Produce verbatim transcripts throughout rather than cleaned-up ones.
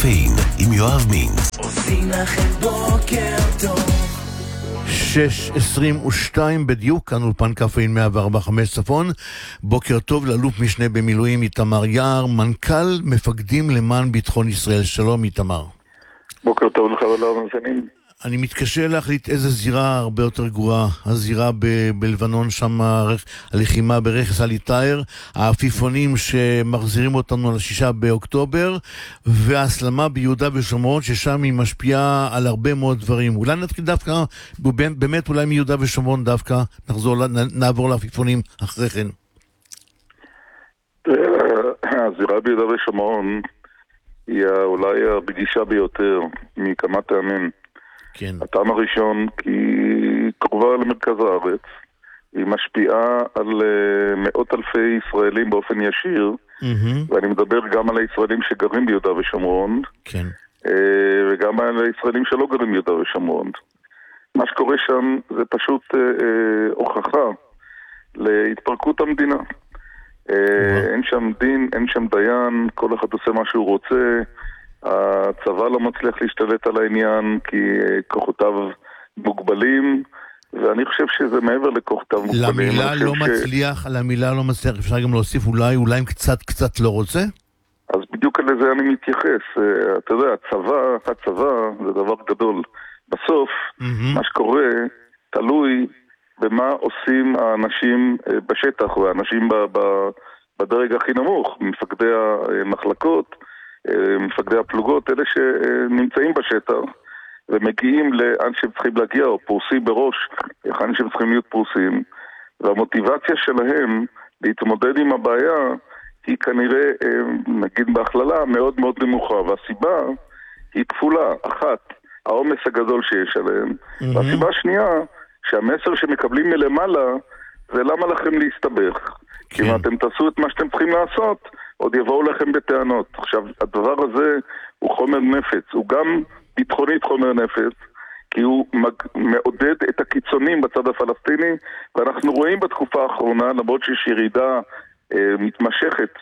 קפאין עם יואב מינץ. עושים לכם בוקר טוב. שש עשרים ושתיים בדיוק, כאן אולפן קפאין מאה וארבע נקודה חמש צפון. בוקר טוב לאלוף משנה במילואים איתמר יער, מנכ"ל מפקדים למען ביטחון ישראל. שלום איתמר. בוקר טוב לך ולמאזינים. אני מתקשה להחליט איזה זירה הרבה יותר גרועה. הזירה ב- בלבנון, שם הלחימה ברכס אלי טאהר, העפיפונים שמחזירים אותנו לשישה באוקטובר, וההסלמה ביהודה ושומרון, ששם היא משפיעה על הרבה מאוד דברים. אולי נתחיל דווקא, באמת אולי מיהודה ושומרון דווקא, נחזור, נעבור לעפיפונים אחרי כן. הזירה ביהודה ושומרון היא אולי הרגישה ביותר מכמה טעמים. כן. הטעם הראשון, כי היא קרובה למרכז הארץ, היא משפיעה על uh, מאות אלפי ישראלים באופן ישיר, mm-hmm. ואני מדבר גם על הישראלים שגרים ביהודה ושומרון, כן. uh, וגם על הישראלים שלא גרים ביהודה ושומרון. מה שקורה שם זה פשוט uh, uh, הוכחה להתפרקות המדינה. Uh, mm-hmm. אין שם דין, אין שם דיין, כל אחד עושה מה שהוא רוצה, הצבא לא מצליח להשתלט על העניין כי כוחותיו מוגבלים, ואני חושב שזה מעבר לכוחותיו מוגבלים. למילה לא ש... מצליח, למילה לא מצליח, אפשר גם להוסיף אולי, אולי אם קצת קצת לא רוצה? אז בדיוק לזה אני מתייחס. אתה יודע, הצבא, הצבא זה דבר גדול. בסוף, mm-hmm. מה שקורה תלוי במה עושים האנשים בשטח, והאנשים ב... ב... בדרג הכי נמוך, מפקדי המחלקות, מפקדי הפלוגות, אלה שנמצאים בשטח ומגיעים לאן שהם צריכים להגיע, או פרוסים בראש, היכן שהם צריכים להיות פרוסים, והמוטיבציה שלהם להתמודד עם הבעיה היא כנראה, נגיד בהכללה, מאוד מאוד נמוכה, והסיבה היא כפולה. אחת, העומס הגדול שיש עליהם, mm-hmm. והסיבה השנייה, שהמסר שמקבלים מלמעלה זה למה לכם להסתבך. כי אם אתם תעשו את מה שאתם צריכים לעשות, עוד יבואו לכם בטענות. עכשיו, הדבר הזה הוא חומר נפץ. הוא גם ביטחונית חומר נפץ, כי הוא מג... מעודד את הקיצונים בצד הפלסטיני, ואנחנו רואים בתקופה האחרונה, למרות שיש ירידה אה, מתמשכת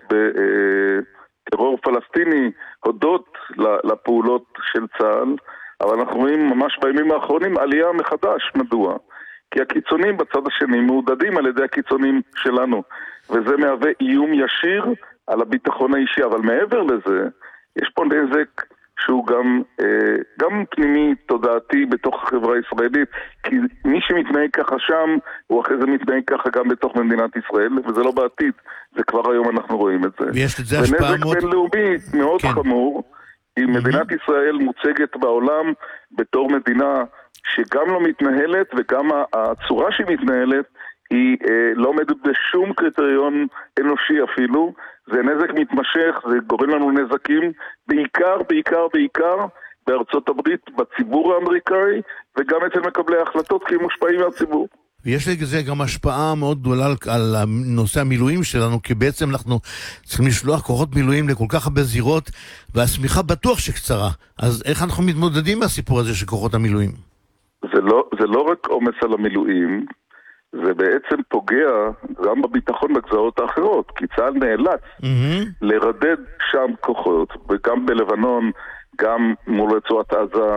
בטרור אה, פלסטיני, הודות לפעולות של צה"ל, אבל אנחנו רואים ממש בימים האחרונים עלייה מחדש. מדוע? כי הקיצונים בצד השני מעודדים על ידי הקיצונים שלנו, וזה מהווה איום ישיר על הביטחון האישי. אבל מעבר לזה, יש פה נזק שהוא גם, אה, גם פנימי תודעתי בתוך החברה הישראלית, כי מי שמתנהג ככה שם, הוא אחרי זה מתנהג ככה גם בתוך מדינת ישראל, וזה לא בעתיד, זה כבר היום אנחנו רואים את זה. ויש לזה השפעה ונזק מאוד... בינלאומי מאוד כן. חמור, כי mm-hmm. מדינת ישראל מוצגת בעולם בתור מדינה שגם לא מתנהלת, וגם הצורה שהיא מתנהלת היא אה, לא עומדת בשום קריטריון אנושי אפילו. זה נזק מתמשך, זה גורם לנו נזקים בעיקר, בעיקר, בעיקר בארצות הברית, בציבור האמריקאי, וגם אצל מקבלי ההחלטות, כי הם מושפעים מהציבור. ויש לזה גם השפעה מאוד גדולה על נושא המילואים שלנו, כי בעצם אנחנו צריכים לשלוח כוחות מילואים לכל כך הרבה זירות, והסמיכה בטוח שקצרה. אז איך אנחנו מתמודדים מהסיפור הזה של כוחות המילואים? זה לא, זה לא רק עומס על המילואים, זה בעצם פוגע גם בביטחון בגזרות האחרות, כי צה"ל נאלץ mm-hmm. לרדד שם כוחות, וגם בלבנון, גם מול רצועת עזה,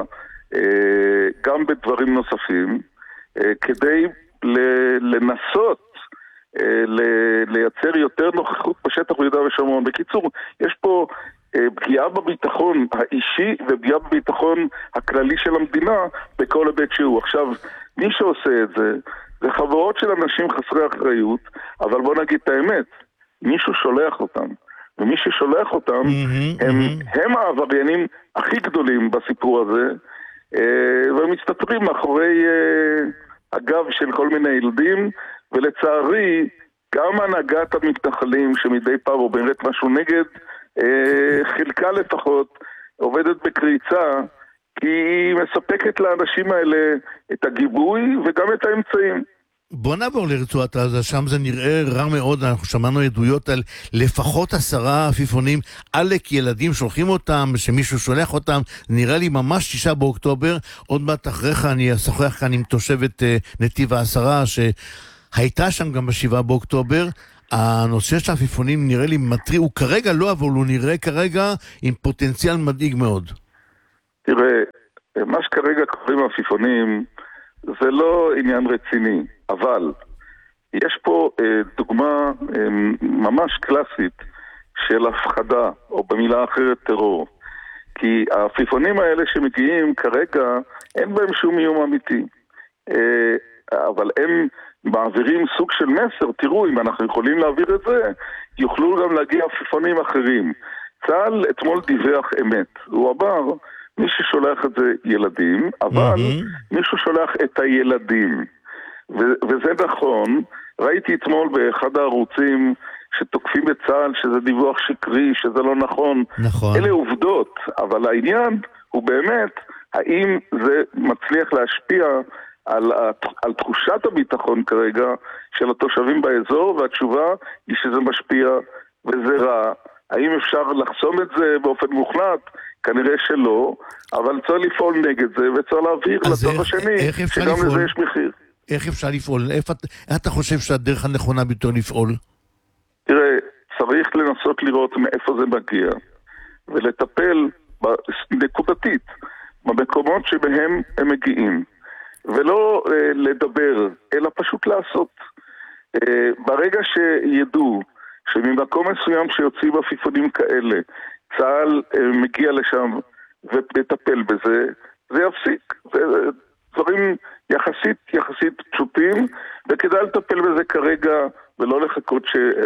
גם בדברים נוספים, כדי לנסות לייצר יותר נוכחות בשטח ביהודה ושומרון. בקיצור, יש פה פגיעה בביטחון האישי ופגיעה בביטחון הכללי של המדינה בכל היבט שהוא. עכשיו, מי שעושה את זה, זה חברות של אנשים חסרי אחריות, אבל בוא נגיד את האמת, מישהו שולח אותם, ומי ששולח אותם mm-hmm, הם, mm-hmm. הם העבריינים הכי גדולים בסיפור הזה, והם מסתתרים מאחורי הגב של כל מיני ילדים, ולצערי גם הנהגת המתנחלים שמדי פעם אומרת משהו נגד, חלקה לפחות עובדת בקריצה, כי היא מספקת לאנשים האלה את הגיבוי וגם את האמצעים. בוא נעבור לרצועת עזה, שם זה נראה רע מאוד. אנחנו שמענו עדויות על לפחות עשרה עפיפונים, עלק ילדים שולחים אותם, שמישהו שולח אותם, נראה לי ממש שישה באוקטובר. עוד מעט אחריך אני אשוחח כאן עם תושבת נתיב העשרה שהייתה שם גם בשבעה באוקטובר. הנושא של העפיפונים נראה לי מטריד, הוא כרגע לא, אבל הוא נראה כרגע עם פוטנציאל מדאיג מאוד. תראה, מה שכרגע קוראים העפיפונים זה לא עניין רציני, אבל יש פה אה, דוגמה אה, ממש קלאסית של הפחדה, או במילה אחרת טרור. כי העפיפונים האלה שמגיעים כרגע, אין בהם שום איום אמיתי. אה, אבל הם מעבירים סוג של מסר, תראו, אם אנחנו יכולים להעביר את זה, יוכלו גם להגיע עפיפונים אחרים. צה"ל אתמול דיווח אמת. הוא אמר, מי ששולח את זה ילדים, אבל mm-hmm. מישהו שולח את הילדים. ו- וזה נכון, ראיתי אתמול באחד הערוצים שתוקפים בצה"ל שזה דיווח שקרי, שזה לא נכון. נכון. אלה עובדות, אבל העניין הוא באמת, האם זה מצליח להשפיע על, על תחושת הביטחון כרגע של התושבים באזור, והתשובה היא שזה משפיע וזה רע. האם אפשר לחסום את זה באופן מוחלט? כנראה שלא, אבל צריך לפעול נגד זה, וצריך להעביר לצד השני, שגם לזה יש מחיר. איך אפשר לפעול? איך אתה חושב שהדרך הנכונה ביותר לפעול? תראה, צריך לנסות לראות מאיפה זה מגיע, ולטפל נקודתית במקומות שבהם הם מגיעים, ולא אה, לדבר, אלא פשוט לעשות. אה, ברגע שידעו שממקום מסוים שיוצאים עפיפונים כאלה, צה"ל אה, מגיע לשם ומטפל בזה, זה יפסיק. זה דברים יחסית, יחסית פשוטים, וכדאי לטפל בזה כרגע, ולא לחכות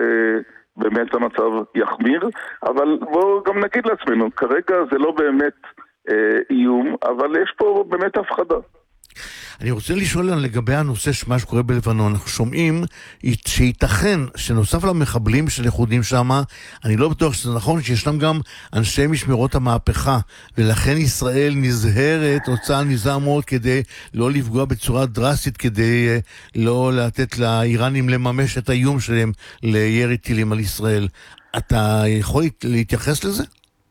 שבאמת המצב יחמיר. אבל בואו גם נגיד לעצמנו, כרגע זה לא באמת אה, איום, אבל יש פה באמת הפחדה. אני רוצה לשאול לגבי הנושא שמה שקורה בלבנון. אנחנו שומעים שייתכן שנוסף למחבלים שלכודים שם, אני לא בטוח שזה נכון, שישנם גם אנשי משמרות המהפכה, ולכן ישראל נזהרת, הוצאה נזהר מאוד כדי לא לפגוע בצורה דרסטית, כדי לא לתת לאיראנים לממש את האיום שלהם לירי טילים על ישראל. אתה יכול להתייחס לזה?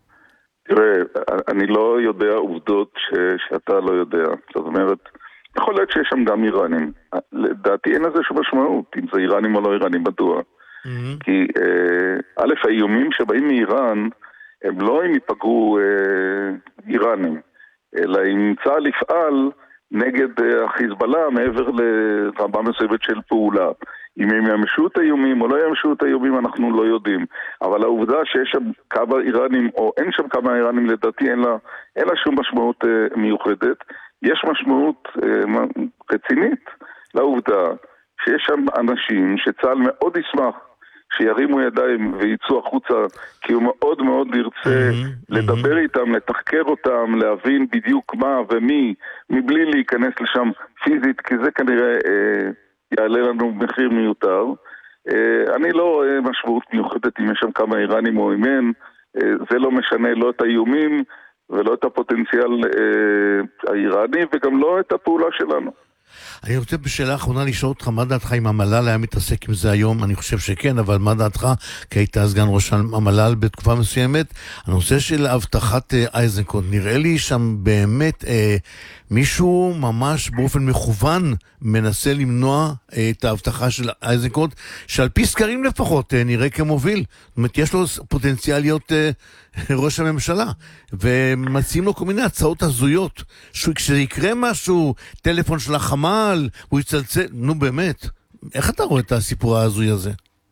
תראה, אני לא יודע עובדות ש... שאתה לא יודע. זאת אומרת, יכול להיות שיש שם גם איראנים. לדעתי אין לזה שום משמעות, אם זה איראנים או לא איראנים, מדוע. Mm-hmm. כי אה, א', האיומים שבאים מאיראן, הם לא אם ייפגעו אה, איראנים, אלא אם צה"ל יפעל נגד אה, החיזבאללה מעבר לרמה מסוימת של פעולה. אם הם ימשו את האיומים או לא ימשו את האיומים, אנחנו לא יודעים. אבל העובדה שיש שם כמה איראנים, או אין שם כמה איראנים, לדעתי אין לה, אין לה שום משמעות אה, מיוחדת. יש משמעות אה, רצינית לעובדה שיש שם אנשים שצה"ל מאוד ישמח שירימו ידיים ויצאו החוצה, כי הוא מאוד מאוד ירצה mm-hmm, לדבר mm-hmm. איתם, לתחקר אותם, להבין בדיוק מה ומי, מבלי להיכנס לשם פיזית, כי זה כנראה אה, יעלה לנו מחיר מיותר. אה, אני לא רואה משמעות מיוחדת אם יש שם כמה איראנים או אם אין, אה, זה לא משנה לא את האיומים, ולא את הפוטנציאל אה, האיראני, וגם לא את הפעולה שלנו. אני רוצה בשאלה האחרונה לשאול אותך, מה דעתך אם המל"ל היה מתעסק עם זה היום? אני חושב שכן, אבל מה דעתך? כי היית סגן ראש המל"ל בתקופה מסוימת. הנושא של הבטחת אה, אייזנקוט, נראה לי שם באמת אה, מישהו ממש באופן מכוון מנסה למנוע אה, את ההבטחה של אייזנקוט, שעל פי סקרים לפחות אה, נראה כמוביל. זאת אומרת, יש לו פוטנציאל להיות אה, ראש הממשלה, ומציעים לו כל מיני הצעות הזויות, כשזה יקרה משהו, טלפון של החמ"ל, הוא יצלצל, נו באמת, איך אתה רואה את הסיפור ההזוי הזה?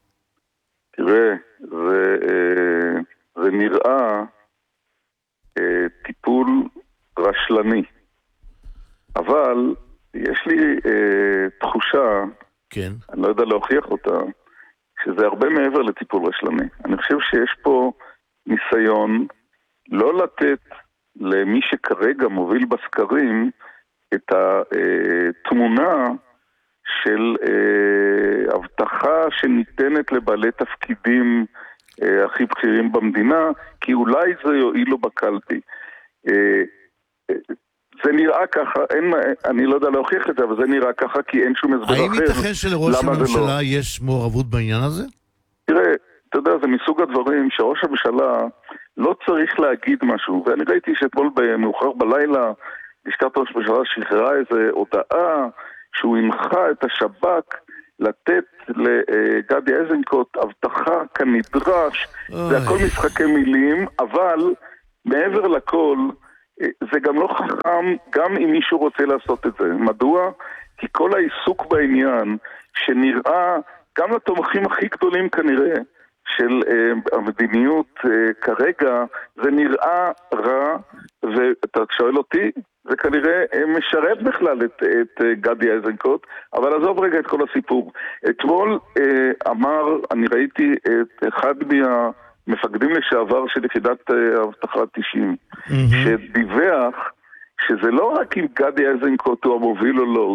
תראה, זה, זה נראה טיפול רשלני, אבל יש לי תחושה, כן. אני לא יודע להוכיח אותה, שזה הרבה מעבר לטיפול רשלני. אני חושב שיש פה ניסיון לא לתת למי שכרגע מוביל בסקרים את התמונה של הבטחה שניתנת לבעלי תפקידים הכי בכירים במדינה, כי אולי זה יועיל לו בקלפי. זה נראה ככה, אין, אני לא יודע להוכיח את זה, אבל זה נראה ככה כי אין שום הסבר אחר. האם ייתכן שלראש הממשלה לא? יש מעורבות בעניין הזה? תראה, אתה יודע, זה מסוג הדברים שראש הממשלה לא צריך להגיד משהו, ואני ראיתי שאתמול במאוחר בלילה לשכת ראש הממשלה שחררה איזו הודעה שהוא הנחה את השב"כ לתת לגדי איזנקוט הבטחה כנדרש, זה הכל משחקי מילים, אבל מעבר לכל, זה גם לא חכם, גם אם מישהו רוצה לעשות את זה. מדוע? כי כל העיסוק בעניין, שנראה גם לתומכים הכי גדולים כנראה, של uh, המדיניות uh, כרגע, זה נראה רע, ואתה שואל אותי, זה כנראה uh, משרת בכלל את, את uh, גדי איזנקוט, אבל עזוב רגע את כל הסיפור. אתמול uh, אמר, אני ראיתי את אחד מהמפקדים לשעבר של יחידת אבטחה uh, תשעים, mm-hmm. שדיווח שזה לא רק אם גדי איזנקוט הוא המוביל או לא,